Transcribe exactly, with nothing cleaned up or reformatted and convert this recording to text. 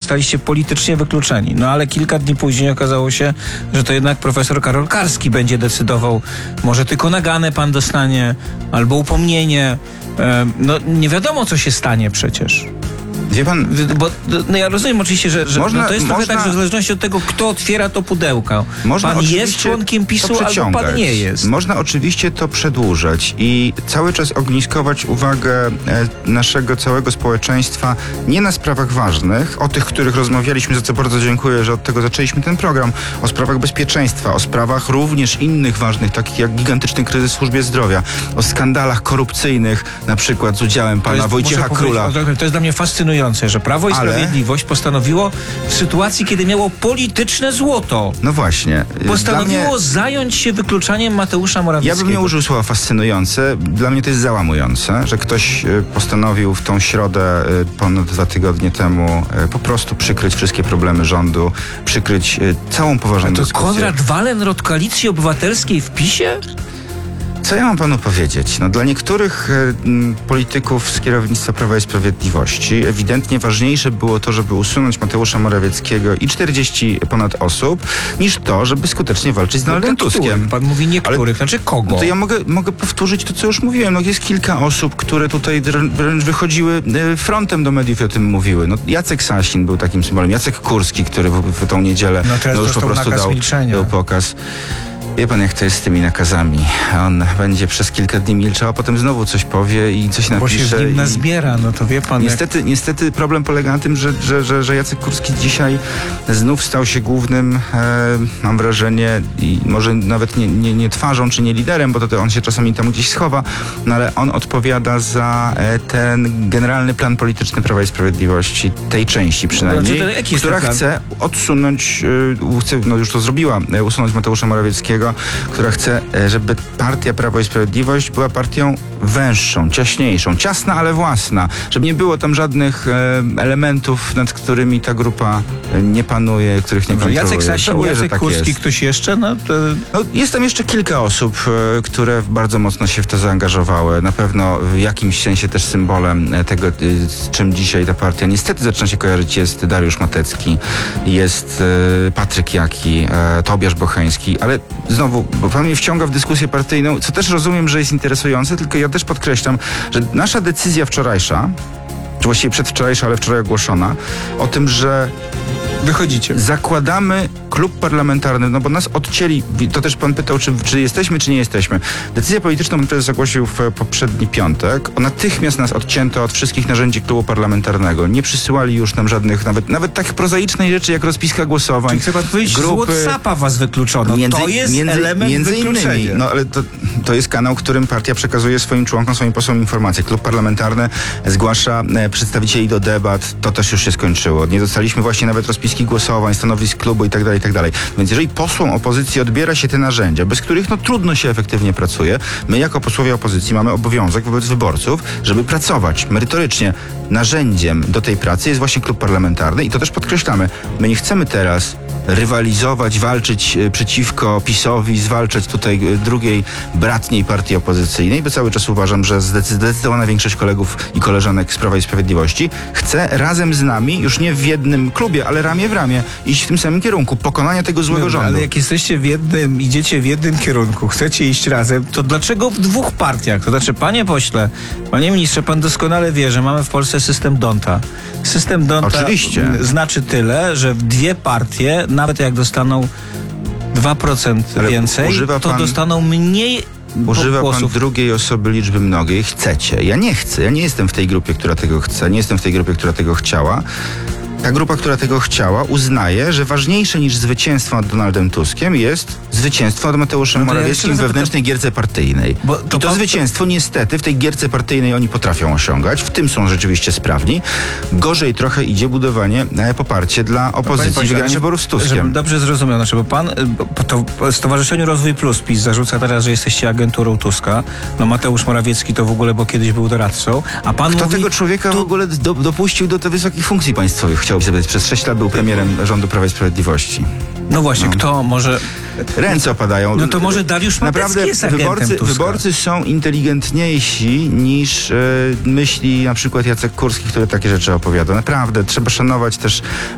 zostaliście politycznie wykluczeni. No ale kilka dni później okazało się, że to jednak profesor Karol Karski będzie decydował. Może tylko naganę pan dostanie, albo upomnienie. E, no nie wiadomo, co się stanie przecież. Wie pan, Bo no ja rozumiem oczywiście, że, że można, no to jest trochę można, tak, że w zależności od tego, kto otwiera to pudełko. Można Pan jest członkiem PiSu, albo pan nie jest. Można oczywiście to przedłużać i cały czas ogniskować uwagę e, naszego całego społeczeństwa nie na sprawach ważnych, o tych, których rozmawialiśmy, za co bardzo dziękuję, że od tego zaczęliśmy ten program, o sprawach bezpieczeństwa, o sprawach również innych ważnych, takich jak gigantyczny kryzys w służbie zdrowia, o skandalach korupcyjnych, na przykład z udziałem pana jest, Wojciecha Króla. To jest dla mnie fascynujące, że Prawo i Ale... Sprawiedliwość postanowiło w sytuacji, kiedy miało polityczne złoto, No właśnie. postanowiło mnie... zająć się wykluczaniem Mateusza Morawieckiego. Ja bym nie użył słowa fascynujące. Dla mnie to jest załamujące, że ktoś postanowił w tą środę ponad dwa tygodnie temu po prostu przykryć wszystkie problemy rządu, przykryć całą poważną A to dyskusję. Konrad Wallenrod Koalicji Obywatelskiej w PiSie? Co ja mam panu powiedzieć? No, dla niektórych e, polityków z kierownictwa Prawa i Sprawiedliwości ewidentnie ważniejsze było to, żeby usunąć Mateusza Morawieckiego i czterdzieści ponad osób, niż to, żeby skutecznie walczyć z Donaldem No, Tuskiem. Pan mówi niektórych, Ale, znaczy kogo? No to ja mogę, mogę powtórzyć to, co już mówiłem. No, jest kilka osób, które tutaj wręcz wychodziły e, frontem do mediów i o tym mówiły. No, Jacek Sasin był takim symbolem. Jacek Kurski, który w, w tą niedzielę no, teraz no, już po prostu dał, dał pokaz. Wie pan, jak to jest z tymi nakazami. On będzie przez kilka dni milczał, a potem znowu coś powie i coś napisze. Bo się w nim i... nazbiera, no to wie pan. Niestety, jak... niestety problem polega na tym, że, że, że, że Jacek Kurski dzisiaj znów stał się głównym, e, mam wrażenie, i może nawet nie, nie, nie twarzą, czy nie liderem, bo to, to on się czasami tam gdzieś schowa, no ale on odpowiada za e, ten generalny plan polityczny Prawa i Sprawiedliwości, tej części przynajmniej, no, to, to która chce odsunąć, e, chce, no już to zrobiła, e, usunąć Mateusza Morawieckiego, która chce, żeby partia Prawo i Sprawiedliwość była partią węższą, ciaśniejszą, ciasna, ale własna, żeby nie było tam żadnych e, elementów, nad którymi ta grupa nie panuje, których nie kontroluje. Jacek Sasin, Żałuję, Jacek tak Kurski, jest. ktoś jeszcze? No, to... no, jest tam jeszcze kilka osób, e, które bardzo mocno się w to zaangażowały. Na pewno w jakimś sensie też symbolem tego, e, z czym dzisiaj ta partia niestety zaczyna się kojarzyć, jest Dariusz Matecki, jest e, Patryk Jaki, e, Tobiasz Bocheński, ale znowu, bo pan mnie wciąga w dyskusję partyjną, co też rozumiem, że jest interesujące, tylko ja też podkreślam, że nasza decyzja wczorajsza, czy właściwie przedwczorajsza, ale wczoraj ogłoszona, o tym, że wychodzicie. Zakładamy klub parlamentarny, no bo nas odcięli, to też pan pytał, czy, czy jesteśmy, czy nie jesteśmy. Decyzję polityczną pan prezes ogłosił w poprzedni piątek. Natychmiast nas odcięto od wszystkich narzędzi klubu parlamentarnego. Nie przysyłali już nam żadnych, nawet, nawet tak prozaicznej rzeczy, jak rozpiska głosowań. Czy chce pan powiedzieć, grupy, z WhatsAppa was wykluczono. między, to jest między, element między wykluczenia. innymi. No ale to, to jest kanał, którym partia przekazuje swoim członkom, swoim posłom informacje. Klub parlamentarny zgłasza e, przedstawicieli do debat. To też już się skończyło. Nie dostaliśmy właśnie nawet rozpiski głosowań, stanowisk klubu i tak dalej, i tak dalej. Więc jeżeli posłom opozycji odbiera się te narzędzia, bez których no trudno się efektywnie pracuje, my jako posłowie opozycji mamy obowiązek wobec wyborców, żeby pracować merytorycznie. Narzędziem do tej pracy jest właśnie klub parlamentarny i to też podkreślamy. My nie chcemy teraz rywalizować, walczyć przeciwko PiS-owi, zwalczać tutaj drugiej, bratniej partii opozycyjnej, bo cały czas uważam, że zdecydowana większość kolegów i koleżanek z Prawa i Sprawiedliwości chce razem z nami, już nie w jednym klubie, ale ramię w ramię, iść w tym samym kierunku, pokonania tego złego no, rządu. Ale jak jesteście w jednym, idziecie w jednym kierunku, chcecie iść razem, to dlaczego w dwóch partiach? To znaczy, panie pośle, panie ministrze, pan doskonale wie, że mamy w Polsce system D'Hondta. System D'Hondta Oczywiście. znaczy tyle, że dwie partie, nawet jak dostaną dwa procent Ale więcej, używa to pan... dostaną mniej Używa głosów. pan drugiej osoby liczby mnogiej. Chcecie. Ja nie chcę. Ja nie jestem w tej grupie, która tego chce. Nie jestem w tej grupie, która tego chciała. Ta grupa, która tego chciała, uznaje, że ważniejsze niż zwycięstwo nad Donaldem Tuskiem jest zwycięstwo nad Mateuszem No to ja Morawieckim w jeszcze wewnętrznej gierce partyjnej. Bo to to I to pan... zwycięstwo niestety w tej gierce partyjnej oni potrafią osiągać. W tym są rzeczywiście sprawni. Gorzej trochę idzie budowanie e, poparcie dla opozycji, wygrania wyborów z Tuskiem. Żebym dobrze zrozumiał, znaczy, bo pan bo to Stowarzyszeniu Rozwój Plus PiS zarzuca teraz, że jesteście agenturą Tuska. No Mateusz Morawiecki to w ogóle, bo kiedyś był doradcą. A pan Kto mówi, tego człowieka tu... w ogóle do, dopuścił do tych wysokich funkcji państwowych? Chciałbym zapytać. Przez sześć lat był premierem rządu Prawa i Sprawiedliwości. No właśnie, no. Kto może... Ręce opadają. No to może Dariusz Matecki Naprawdę jest agentem wyborcy, Tuska. wyborcy są inteligentniejsi niż e, myśli na przykład Jacek Kurski, który takie rzeczy opowiada. Naprawdę, trzeba szanować też